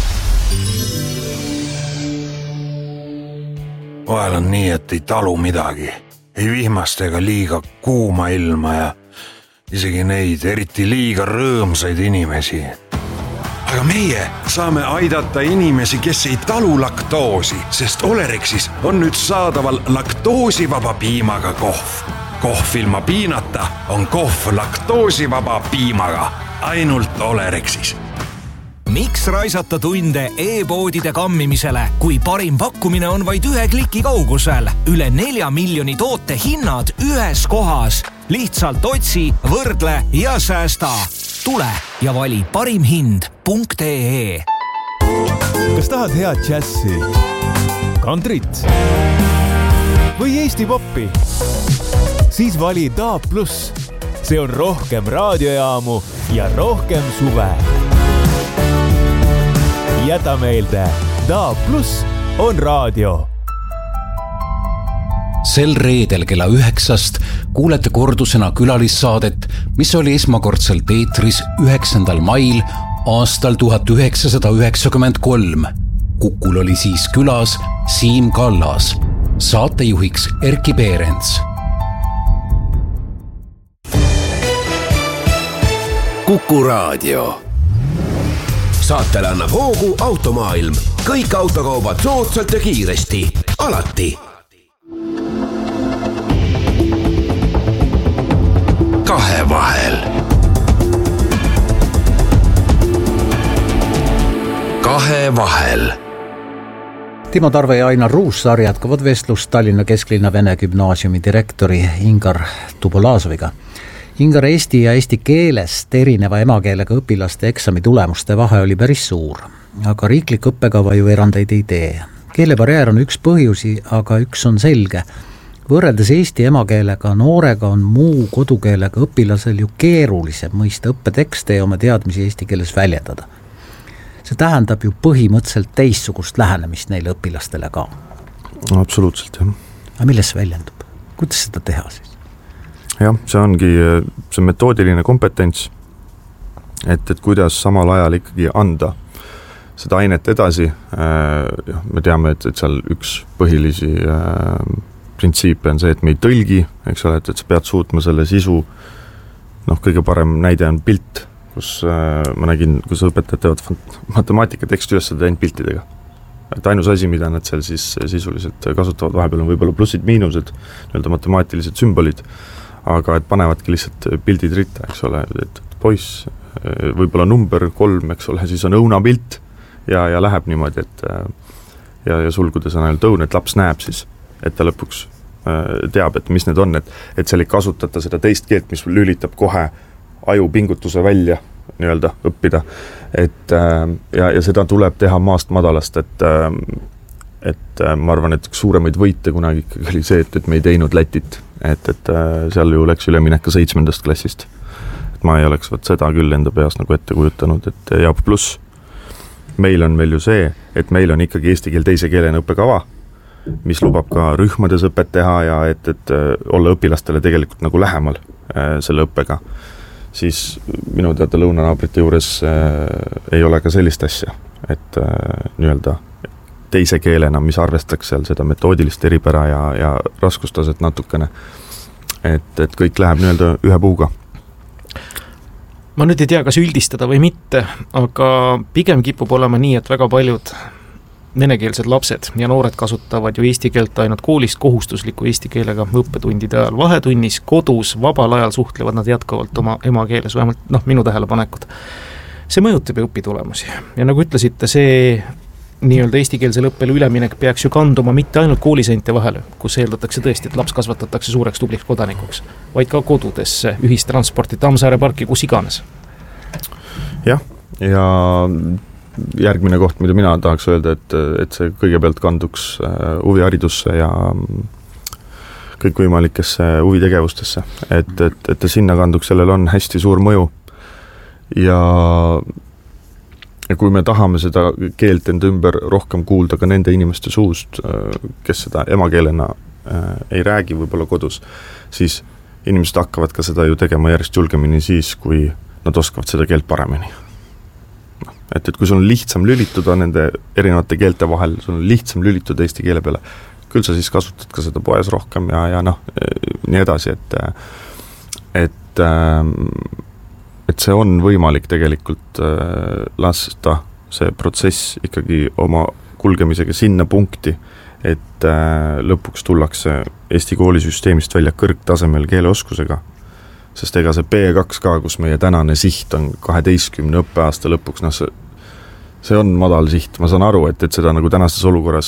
Vahel on nii, et ei talu midagi, ei vihmast ega liiga kuuma ilma ja isegi neid eriti liiga rõõmsaid inimesi. Aga meie saame aidata inimesi, kes ei talu laktoosi, sest Olerexis on nüüd saadaval laktoosivaba piimaga kohv. Kohv ilma piinata on kohv laktoosivaba piimaga, ainult Olerexis. Miks raisata tunde e-poodide kammimisele, kui parim pakkumine on vaid 1 kliki kaugusel? Üle 4 miljoni toote hinnad ühes kohas. Lihtsalt otsi, võrdle ja säästa. Tule ja vali parimhind.ee. Kas tahad head džässi, kantrit või Eesti poppi? Siis vali DAB+. See on rohkem raadiojaamu ja rohkem suve. Jäta meelde, DAB+ on raadio. Sel reedel kella 9 kuulete kordusena külalissaadet, mis oli esmakordselt eetris 9. mail aastal 1993. Kukul oli siis külas Siim Kallas, saatejuhiks Erki Peerens. Kuku raadio. Saatele annab hoogu Automaailm. Kõik autokaubad soodsalt ja kiiresti. Alati. Kahevahel. Kahevahel. Timo Tarve ja Ainar Ruussaar jätkavad vestlust Tallinna Kesklinna Vene Gümnaasiumi direktori Ingar Tubolazoviga. Ingar, eesti ja eesti keelest erineva emakeelega õpilaste eksami tulemuste vahe oli päris suur, aga riiklik õppekava ju erandeid ei tee. Keelebarjäär on üks põhjusi, aga üks on selge. Võrreldes eesti emakeelega noorega on muu kodukeelega õpilasel ju keerulisem mõista õppetekste ja oma teadmisi eesti keeles väljendada. See tähendab ju põhimõtteliselt teistsugust lähenemist neile õpilastele ka. Absoluutselt, jah. Aga milles see väljendub? Kuidas seda teha siis? Jah, see ongi see metoodiline kompetents, et kuidas samal ajal ikkagi anda seda ainet edasi. Me teame, et seal üks põhilisi printsiipe on see, et me ei tõlgi, eks ole, et sa pead suutma selle sisu, kõige parem näide on pilt, kus ma nägin, kus õpetajad teevad matemaatikatekst üles seda ainult piltidega. Et ainus asi, mida nad seal siis sisuliselt kasutavad, vahepeal on võib-olla plussid, miinused, matemaatilised sümbolid, aga et panevadki lihtsalt pildid ritta, eks ole, et poiss, võib-olla number 3, eks ole, siis on õunapilt ja läheb niimoodi, et ja sulgudes on ainult õun, et laps näeb siis, et ta lõpuks teab, et mis need on, et seal ei kasutata seda teist keelt, mis lülitab kohe aju pingutuse välja nii-öelda õppida, ja seda tuleb teha maast madalast, et ma arvan, et üks suuremaid võite kunagi ikkagi oli see, et me ei teinud Lätit, et seal ju läks üleminek ka 7. klassist, et ma ei oleks seda küll enda peas nagu ette kujutanud, et ja pluss meil on veel ju see, et meil on ikkagi eesti keel teise keelena õppekava, mis lubab ka rühmades õpet teha ja et olla õpilastele tegelikult nagu lähemal selle õppega, siis minu teada lõunanaabrite juures ei ole ka sellist asja, et nii-öelda teise keelena, mis arvestaks seal seda metoodilist eripära ja raskustaset natukene, et kõik läheb nii-öelda ühe puuga. Ma nüüd ei tea, kas üldistada või mitte, aga pigem kipub olema nii, et väga paljud venekeelsed lapsed ja noored kasutavad ju eesti keelt ainult koolist kohustusliku eesti keelega õppetundide ajal. Vahetunnis, kodus, vabal ajal suhtlevad nad jätkuvalt oma emakeeles, vähemalt minu tähelepanekud. See mõjutab ju õpitulemusi. Ja nagu ütlesite, see nii-öelda eestikeelsele õppele üleminek peaks ju kanduma mitte ainult kooliseinte vahele, kus eeldatakse tõesti, et laps kasvatatakse suureks tubliks kodanikuks, vaid ka kodudesse, ühistransporti, Tammsaare parki, kus iganes. Jah, ja järgmine koht, mida mina tahaks öelda, et see kõigepealt kanduks huviharidusse ja kõikvõimalikesse huvitegevustesse, et sinna kanduks, sellel on hästi suur mõju ja kui me tahame seda keelt enda ümber rohkem kuulda ka nende inimeste suust, kes seda emakeelena ei räägi võib-olla kodus, siis inimesed hakkavad ka seda ju tegema järjest julgemini siis, kui nad oskavad seda keelt paremini. Et kui sul on lihtsam lülituda nende erinevate keelte vahel, sul on lihtsam lülituda eesti keele peale, küll sa siis kasutad ka seda poes rohkem ja nii edasi, et see on võimalik tegelikult lasta see protsess ikkagi oma kulgemisega sinna punkti, et lõpuks tullakse Eesti koolisüsteemist välja kõrgtasemel keeleoskusega, sest ega see B2 ka, kus meie tänane siht on 12 õppeaasta lõpuks, see on madal siht, ma saan aru, et seda nagu tänases olukorras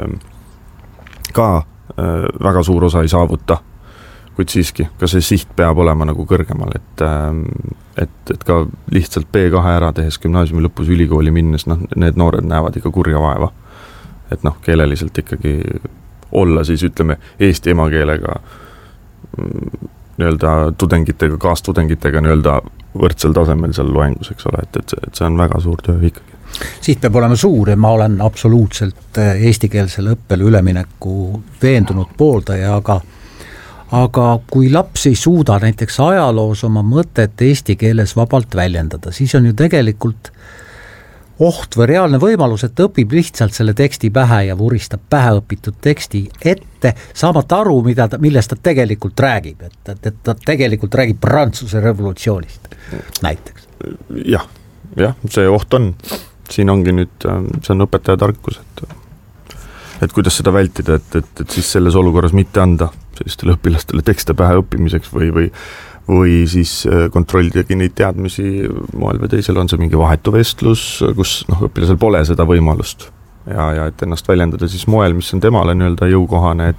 ka väga suur osa ei saavuta, kuid siiski, ka see siht peab olema nagu kõrgemal, et ka lihtsalt B2 ära tehes gümnaasiumi lõpus ülikooli minnes, need noored näevad ikka kurja vaeva, et keeleliselt ikkagi olla siis, ütleme, eesti emakeelega nii-öelda tudengitega, kaastudengitega nii-öelda võrdsel tasemel seal loengus, eks ole, et see on väga suur töö ikkagi. Siit peab olema suur ja ma olen absoluutselt eestikeelsele õppele ülemineku veendunud pooldaja, aga kui laps ei suuda näiteks ajaloos oma mõtet eesti keeles vabalt väljendada, siis on ju tegelikult oht või reaalne võimalus, et ta õpib lihtsalt selle teksti pähe ja vuristab päheõpitud teksti ette, saamata aru, millest ta tegelikult räägib, et ta tegelikult räägib Prantsuse revolutsioonist näiteks. Jah, see oht on. Siin ongi nüüd, see on õpetaja tarkus, et kuidas seda vältida, et siis selles olukorras mitte anda sellistele õpilastele tekste pähe õppimiseks või siis kontrollidagi neid teadmisi moel või teisel, on see mingi vahetu vestlus, kus õpilasel pole seda võimalust ja et ennast väljendada siis moel, mis on temale nii-öelda jõukohane,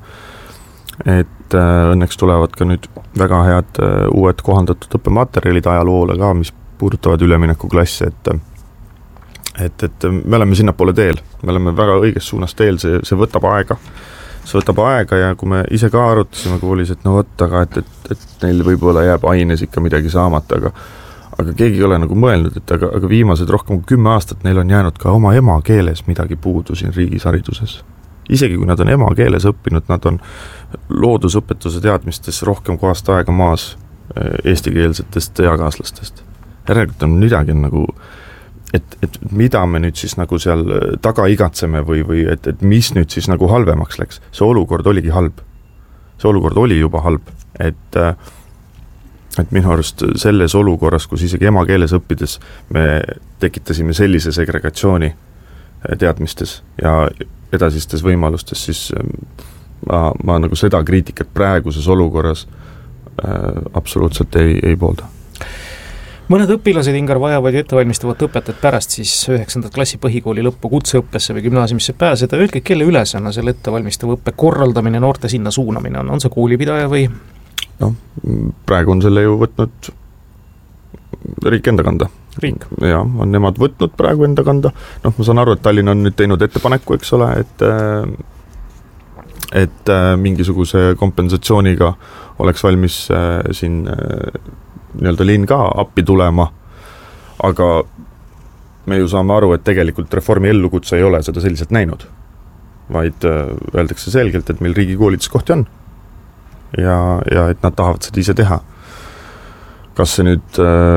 et õnneks tulevad ka nüüd väga head uued kohandatud õppematerjalid ajaloole ka, mis puudutavad üleminekuklasse, et me oleme sinnapoole teel, me oleme väga õiges suunas teel, see võtab aega ja kui me ise ka arutasime koolis, et no võt, aga et neil võib-olla jääb aines ikka midagi saamata, aga keegi ei ole nagu mõelnud, et aga viimased rohkem kui 10 aastat neil on jäänud ka oma emakeeles midagi puudu siin riigis hariduses. Isegi kui nad on emakeeles õppinud, nad on loodusõpetuse teadmistes rohkem kui aasta aega maas eestikeelsetest eakaaslastest. Järelikult on midagi nagu, et mida me nüüd siis nagu seal taga igatseme või et mis nüüd siis nagu halvemaks läks. See olukord oligi halb. See olukord oli juba halb, et minu arust selles olukorras, kus isegi emakeeles õppides me tekitasime sellise segregatsiooni teadmistes ja edasistes võimalustes, siis ma nagu seda kriitikat praeguses olukorras absoluutselt ei poolda. Mõned õpilased, Ingar, vajavad ju ettevalmistavat õpetajat pärast siis 9. klassi põhikooli lõppu kutseõppesse või gümnaasiumisse pääseda. Öelge, kelle ülesanne selle ettevalmistava õppe korraldamine, noorte sinna suunamine on see koolipidaja või? No, praegu on selle ju võtnud riik enda kanda. Riik? Ja, on nemad võtnud praegu enda kanda. Ma saan aru, et Tallinn on nüüd teinud ettepaneku, eks ole, et mingisuguse kompensatsiooniga oleks valmis siin nii-öelda linn ka appi tulema, aga me ju saame aru, et tegelikult reformi ellukutse ei ole seda selliselt näinud, vaid öeldakse selgelt, et meil riigikoolides kohti on ja et nad tahavad seda ise teha. Kas see nüüd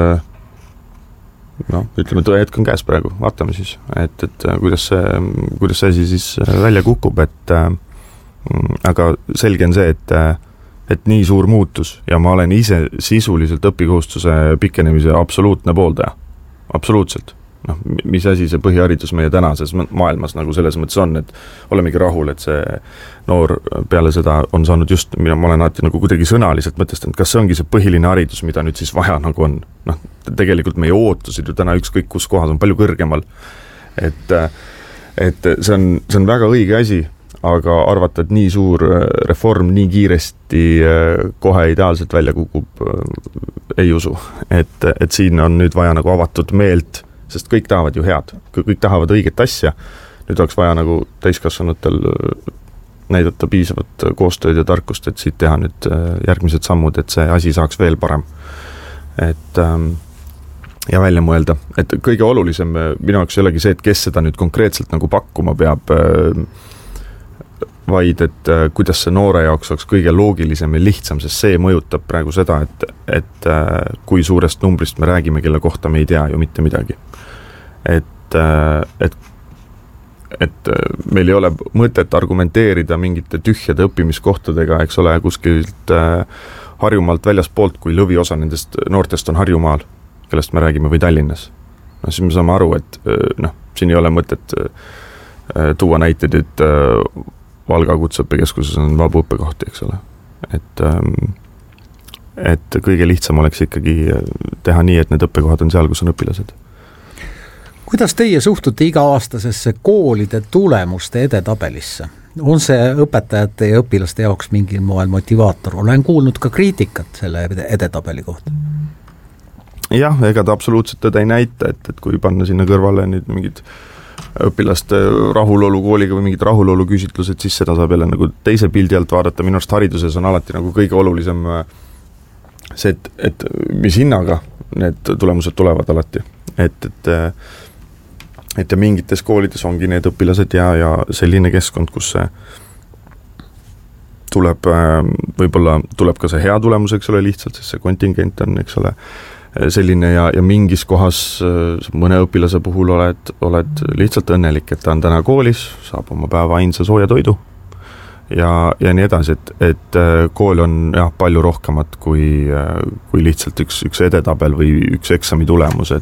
ütleme, tõehetk on käes praegu, vaatame siis, et kuidas see asi siis välja kukub, aga selge on see, et nii suur muutus ja ma olen ise sisuliselt õpikohustuse pikenemise absoluutne pooldaja. Absoluutselt. Mis asi see põhiharidus meie tänases maailmas nagu selles mõttes on, et olemegi rahul, et see noor peale seda on saanud just, ma olen alati nagu kuidagi sõnaliselt mõtestanud, kas see ongi see põhiline haridus, mida nüüd siis vaja nagu on. Tegelikult meie ootusid ju täna ükskõik kus kohas on palju kõrgemal. Et see on väga õige asi, aga arvata, et nii suur reform nii kiiresti kohe ideaalselt välja kukub, ei usu. Et siin on nüüd vaja nagu avatud meelt, sest kõik tahavad ju head, kõik tahavad õiget asja. Nüüd oleks vaja nagu täiskasvanutel näidata piisavat koostööd ja tarkust, et siit teha nüüd järgmised sammud, et see asi saaks veel parem. Ja välja mõelda, et kõige olulisem minu jaoks ei olegi see, et kes seda nüüd konkreetselt nagu pakkuma peab, vaid et kuidas see noore jaoks oleks kõige loogilisem ja lihtsam, sest see mõjutab praegu seda, et kui suurest numbrist me räägime, kelle kohta me ei tea ju mitte midagi. Et meil ei ole mõtet argumenteerida mingite tühjade õppimiskohtadega, eks ole, kuskilt Harjumaalt väljaspoolt, kui lõviosa nendest noortest on Harjumaal, kellest me räägime, või Tallinnas. Siis me saame aru, et siin ei ole mõtet tuua näiteid, et Valga kutseõppekeskuses on vabu õppekohti, eks ole. Et kõige lihtsam oleks ikkagi teha nii, et need õppekohad on seal, kus on õpilased. Kuidas teie suhtute iga-aastasesse koolide tulemuste edetabelisse? On see õpetajate ja õpilaste jaoks mingil moel motivaator? Olen kuulnud ka kriitikat selle edetabeli kohta. Jah, ega ta absoluutselt teda ei näita, et kui panna sinna kõrvale nüüd mingid õpilaste rahulolu kooliga või mingid rahulolu küsitlused, siis seda saab jälle nagu teise pildi alt vaadata. Minu arust hariduses on alati nagu kõige olulisem see, et mis hinnaga need tulemused tulevad alati. Et mingites koolides ongi need õpilased ja selline keskkond, kus see võib-olla tuleb ka see hea tulemus, eks ole, lihtsalt, sest see kontingent on, eks ole, selline ja mingis kohas mõne õpilase puhul oled lihtsalt õnnelik, et ta on täna koolis, saab oma päeva ainsa sooja toidu ja nii edasi, et kool on palju rohkemat kui lihtsalt üks edetabel või üks eksami tulemus,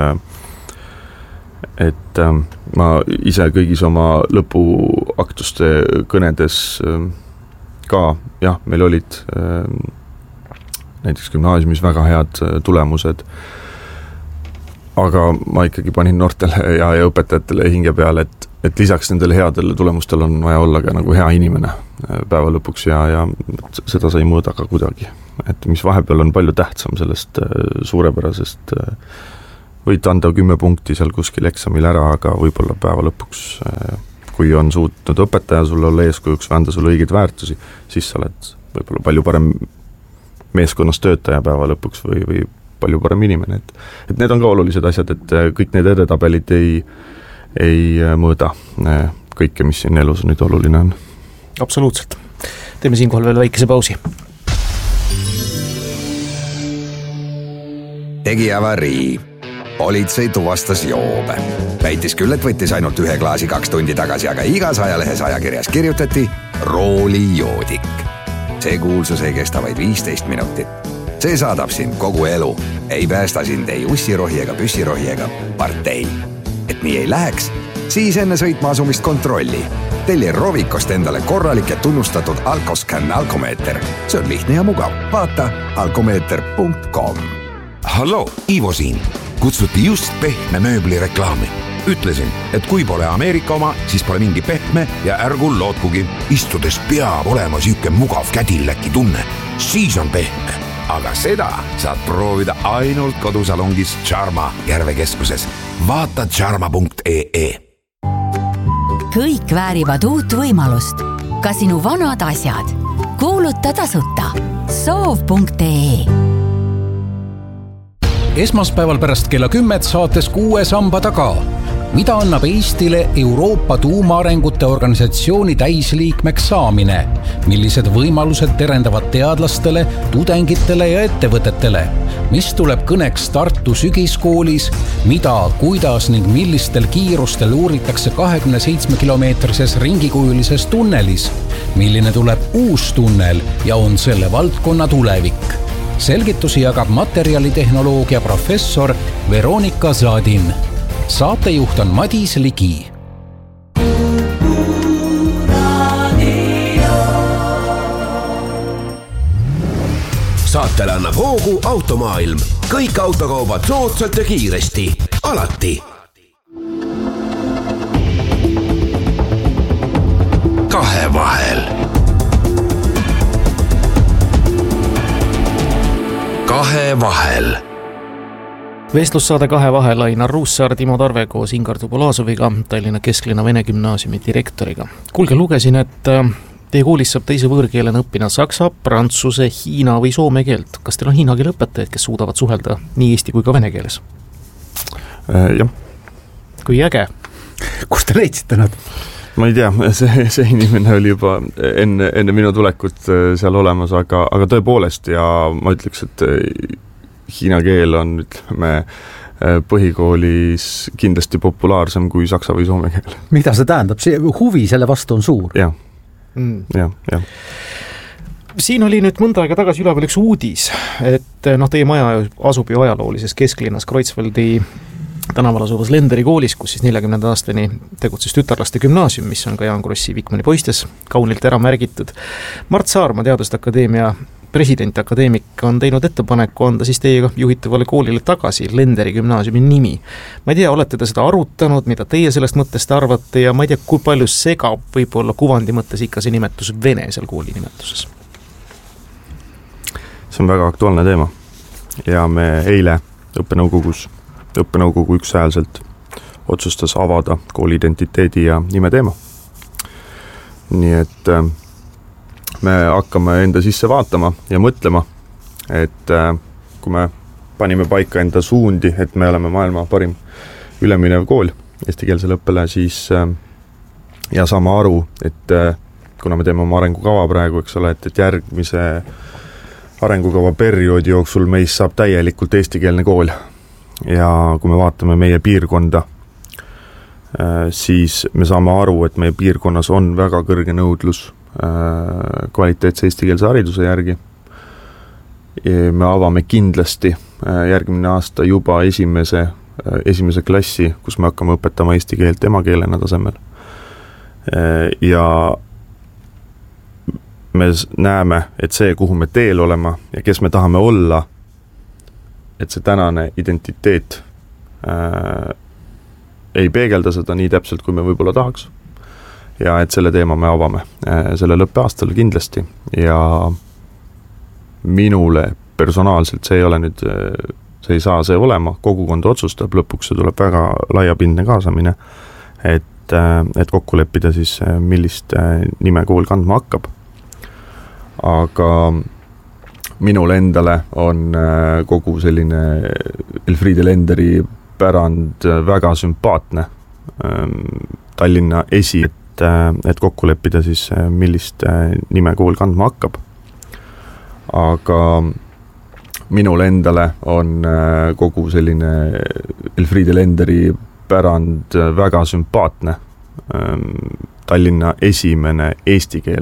et ma ise kõigis oma lõpuaktuste kõnedes ka, meil olid näiteks gümnaasiumis väga head tulemused, aga ma ikkagi panin noortele ja õpetajatele hinge peale, et lisaks nendele headele tulemustele on vaja olla ka nagu hea inimene päeva lõpuks ja seda sa ei mõõda ka kuidagi. Et mis vahepeal on palju tähtsam sellest suurepärasest, võid anda 10 punkti seal kuskil eksamil ära, aga võib-olla päeva lõpuks, kui on suutnud õpetaja sulle olla eeskujuks või anda sulle õigeid väärtusi, siis sa oled võib-olla palju parem meeskonnas töötaja päeva lõpuks või palju parem inimene. Et need on ka olulised asjad, et kõik need edetabelid ei mõõda kõike, mis siin elus nüüd oluline on. Absoluutselt. Teeme siinkohal veel väikese pausi. Tegi avarii. Politsei tuvastas joobe. Väitis küll, et võttis ainult 1 klaasi 2 tundi tagasi, aga igas ajalehes ajakirjas kirjutati roolijoodik. See kuulsus ei kesta vaid 15 minutit. See saadab sind kogu elu. Ei päästa sind ei ussirohi ega püssirohi ega partei. Et nii ei läheks, siis enne sõitma asumist kontrolli. Telli Rovikost endale korralik ja tunnustatud Alkoscan alkomeeter. See on lihtne ja mugav. Vaata alkomeeter.com. Hallo, Ivo siin. Kutsuti just pehme mööbli reklaami. Ütlesin, et kui pole Ameerika oma, siis pole mingi pehme ja ärgu lootkugi. Istudes peab olema süüke mugav kädilläki tunne. Siis on pehme. Aga seda saad proovida ainult kodusalongis Charma Järvekeskuses. Vaata charma.ee. Kõik väärivad uut võimalust. Ka sinu vanad asjad. Kuuluta tasuta. Soov.ee. Esmaspäeval pärast kella 10 saates 6 samba taga. Mida annab Eestile Euroopa tuumaarengute organisatsiooni täisliikmeks saamine? Millised võimalused terendavad teadlastele, tudengitele ja ettevõtetele? Mis tuleb kõneks Tartu sügiskoolis? Mida, kuidas ning millistel kiirustel uuritakse 27-kilomeetrises ringikujulises tunnelis? Milline tuleb uus tunnel ja on selle valdkonna tulevik? Selgitusi jagab materjalitehnoloogia professor Veronika Zadin. Saatejuht on Madis Ligi. Saatele annab hoogu Automaailm. Kõik autokaubad soodsalt ja kiiresti. Alati. Kahevahel. Kahevahel. Vestlussaade Kahevahel Ainar Ruussaar, Timo Tarve koos Ingar Tubolasoviga, Tallinna Kesklinna Vene Gümnaasiumi direktoriga. Kuulge, lugesin, et teie koolis saab teise võõrkeelena õppida saksa, prantsuse, hiina või soome keelt. Kas teil on hiina keele õpetajad, kes suudavad suhelda nii eesti kui ka vene keeles? Jah. Kui äge? Kus te leidsite nad? Ma ei tea, see inimene oli juba enne minu tulekut seal olemas, aga tõepoolest ja ma ütleks, et hiina keel on, ütleme, põhikoolis kindlasti populaarsem kui saksa või soome keel. Mida see tähendab? See huvi selle vastu on suur. Jah. Siin oli nüüd mõnda aega tagasi üleval üks uudis, et teie maja asub ju ajaloolises kesklinnas Kreutzwaldi tänaval asuvas Lenderi koolis, kus siis 40. aastani tegutses tütarlaste gümnaasium, mis on ka Jaan Krossi Vikmani poistes kaunilt ära märgitud. Mart Saarma, Teaduste Akadeemia president, akadeemik, on teinud ettepaneku anda siis teiega juhitavale koolile tagasi Lenderi gümnaasiumi nimi. Ma ei tea, olete te seda arutanud, mida teie sellest mõttest arvate ja ma ei tea, kui palju segab võib-olla kuvandi mõttes ikka see nimetus vene seal kooli nimetuses? See on väga aktuaalne teema ja me eile õppenõukogu ükshäälselt otsustas avada kooli identiteedi ja nime teema. Nii et me hakkame enda sisse vaatama ja mõtlema, et kui me panime paika enda suundi, et me oleme maailma parim üleminev kool eestikeelsele õppele, siis ja saame aru, et kuna me teeme oma arengukava praegu, eks ole, et järgmise arengukava perioodi jooksul meist saab täielikult eestikeelne kool. Ja kui me vaatame meie piirkonda, siis me saame aru, et meie piirkonnas on väga kõrge nõudlus kvaliteetse eestikeelse hariduse järgi. Me avame kindlasti järgmine aasta juba esimese klassi, kus me hakkame õpetama eesti keelt emakeelena tasemel. Ja me näeme, et see, kuhu me teel olema ja kes me tahame olla, et see tänane identiteet ei peegelda seda nii täpselt, kui me võib-olla tahaks. Ja et selle teema me avame sellel õppeaastal kindlasti ja minule personaalselt see ei ole nüüd, see ei saa see olema, kogukond otsustab, lõpuks see tuleb väga laiapindne kaasamine, et kokku leppida siis, millist nime kool kandma hakkab. Aga minule endale on kogu selline Elfriede Lenderi pärand väga sümpaatne. Tallinna esi, et kokku leppida siis, millist nime kool kandma hakkab. Aga minule endale on kogu selline Elfriede Lenderi pärand väga sümpaatne. Tallinna esimene eesti keele